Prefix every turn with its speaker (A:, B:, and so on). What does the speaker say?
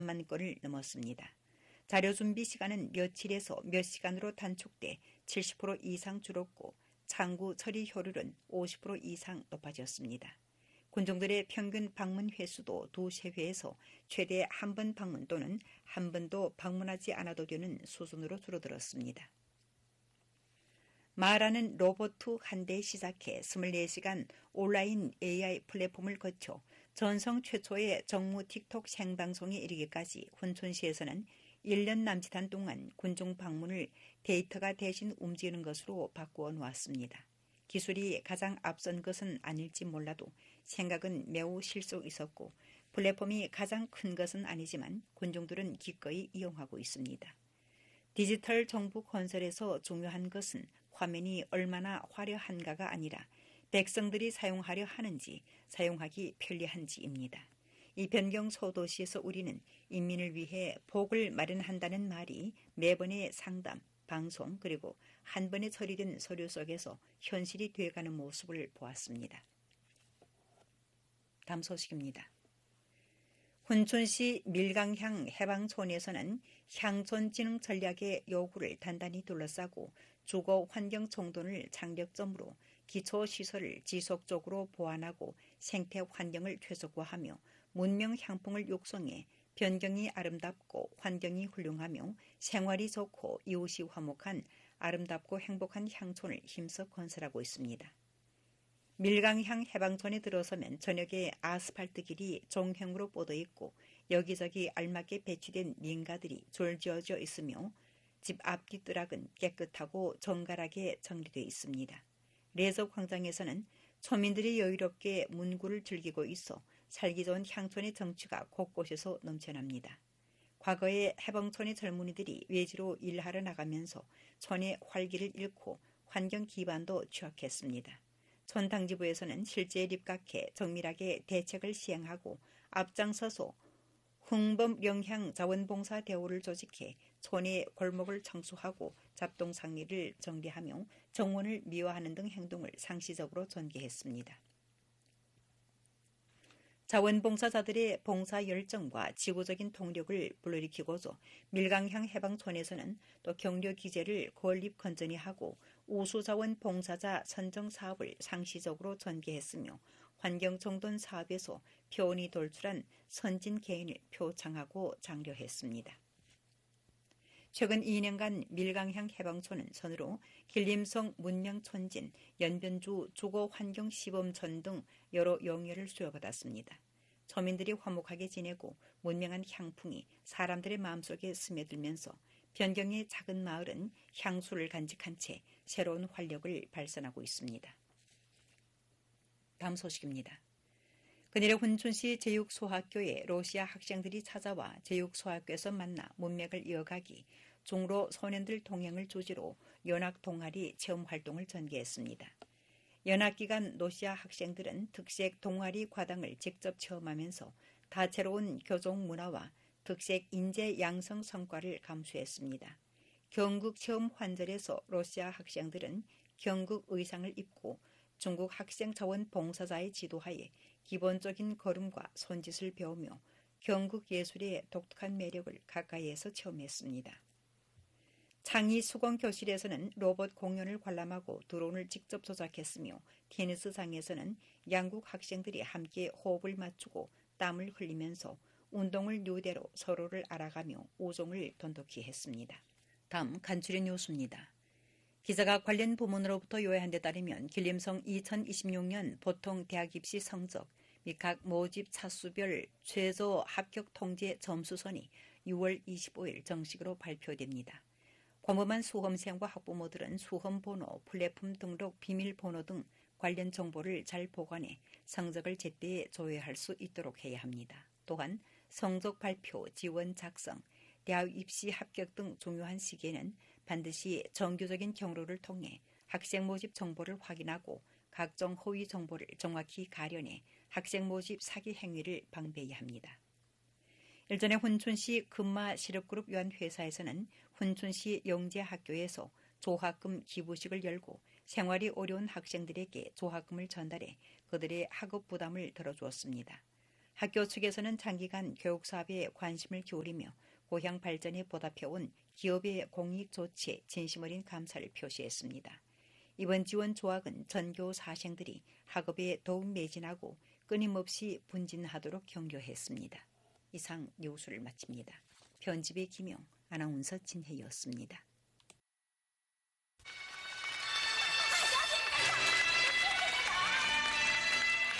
A: 만 건을 넘었습니다. 자료 준비 시간은 며칠에서 몇 시간으로 단축돼 70% 이상 줄었고 창구 처리 효율은 50% 이상 높아졌습니다. 군중들의 평균 방문 횟수도 두세 회에서 최대 한 번 방문 또는 한 번도 방문하지 않아도 되는 수준으로 줄어들었습니다. 마라는 로봇 한 대 시작해 24시간 온라인 AI 플랫폼을 거쳐 전성 최초의 정무 틱톡 생방송에 이르기까지 훈춘시에서는 1년 남짓한 동안 군중 방문을 데이터가 대신 움직이는 것으로 바꾸어 놓았습니다. 기술이 가장 앞선 것은 아닐지 몰라도 생각은 매우 실속 있었고 플랫폼이 가장 큰 것은 아니지만 군중들은 기꺼이 이용하고 있습니다. 디지털 정부 건설에서 중요한 것은 화면이 얼마나 화려한가가 아니라 백성들이 사용하려 하는지 사용하기 편리한지입니다. 이 변경 소도시에서 우리는 인민을 위해 복을 마련한다는 말이 매번의 상담, 방송 그리고 한 번에 처리된 서류 속에서 현실이 되어가는 모습을 보았습니다. 다음 소식입니다. 훈춘시 밀강향 해방촌에서는 향촌진흥 전략의 요구를 단단히 둘러싸고 주거 환경 정돈을 장벽점으로 기초시설을 지속적으로 보완하고 생태 환경을 최적화하며 문명 향풍을 육성해 변경이 아름답고 환경이 훌륭하며 생활이 좋고 이웃이 화목한 아름답고 행복한 향촌을 힘써 건설하고 있습니다. 밀강향 해방촌에 들어서면 저녁에 아스팔트 길이 종형으로 뻗어 있고 여기저기 알맞게 배치된 민가들이 줄지어져 있으며 집 앞 뒷뜰락은 깨끗하고 정갈하게 정리되어 있습니다. 레저 광장에서는 초민들이 여유롭게 문구를 즐기고 있어 살기 좋은 향촌의 정취가 곳곳에서 넘쳐납니다. 과거에 해방촌의 젊은이들이 외지로 일하러 나가면서 촌의 활기를 잃고 환경 기반도 취약했습니다. 촌 당지부에서는 실제에 입각해 정밀하게 대책을 시행하고 앞장서서 흥범령향 자원봉사 대우를 조직해 촌의 골목을 청소하고 잡동상리를 정리하며 정원을 미화하는 등 행동을 상시적으로 전개했습니다. 자원봉사자들의 봉사 열정과 지구적인 동력을 불러일으키고서 밀강향 해방촌에서는 또 경료 기재를 건립 건전히 하고 우수자원 봉사자 선정 사업을 상시적으로 전개했으며 환경정돈 사업에서 표온이 돌출한 선진 개인을 표창하고 장려했습니다. 최근 2년간 밀강향 해방촌은 선으로 길림성 문명촌진, 연변주 주거환경시범전 등 여러 영예를 수여받았습니다. 서민들이 화목하게 지내고 문명한 향풍이 사람들의 마음속에 스며들면서 변경의 작은 마을은 향수를 간직한 채 새로운 활력을 발산하고 있습니다. 다음 소식입니다. 그날의 훈춘시 제육소학교에 러시아 학생들이 찾아와 제육소학교에서 만나 문맥을 이어가기 중로 소년들 동행을 주제로 연학 동아리 체험 활동을 전개했습니다. 연학기간 러시아 학생들은 특색 동아리 과당을 직접 체험하면서 다채로운 교종 문화와 특색 인재 양성 성과를 감수했습니다. 경극 체험 환절에서 러시아 학생들은 경극 의상을 입고 중국 학생 자원 봉사자의 지도하에 기본적인 걸음과 손짓을 배우며 경극 예술의 독특한 매력을 가까이에서 체험했습니다. 창의 수공 교실에서는 로봇 공연을 관람하고 드론을 직접 조작했으며 테니스장에서는 양국 학생들이 함께 호흡을 맞추고 땀을 흘리면서 운동을 유대로 서로를 알아가며 우정을 돈독히 했습니다. 다음 간추린 뉴스입니다. 기자가 관련 부문으로부터 요약한 데 따르면 길림성 2026년 보통 대학 입시 성적 및 각 모집 차수별 최저 합격 통제 점수선이 6월 25일 정식으로 발표됩니다. 공범한 수험생과 학부모들은 수험번호, 플랫폼 등록 비밀번호 등 관련 정보를 잘 보관해 성적을 제때 조회할 수 있도록 해야 합니다. 또한 성적 발표, 지원 작성, 대학 입시 합격 등 중요한 시기에는 반드시 정규적인 경로를 통해 학생 모집 정보를 확인하고 각종 허위 정보를 정확히 가려내 학생 모집 사기 행위를 방지해야 합니다. 일전에 훈춘시 금마실업그룹 유한회사에서는 훈춘시 영재학교에서 조학금 기부식을 열고 생활이 어려운 학생들에게 조학금을 전달해 그들의 학업 부담을 덜어주었습니다. 학교 측에서는 장기간 교육 사업에 관심을 기울이며 고향 발전에 보답해온 기업의 공익 조치에 진심 어린 감사를 표시했습니다. 이번 지원 조학은 전교 사생들이 학업에 더욱 매진하고 끊임없이 분진하도록 격려했습니다. 이상 뉴스를 마칩니다. 편집의 김용, 아나운서 진혜였습니다.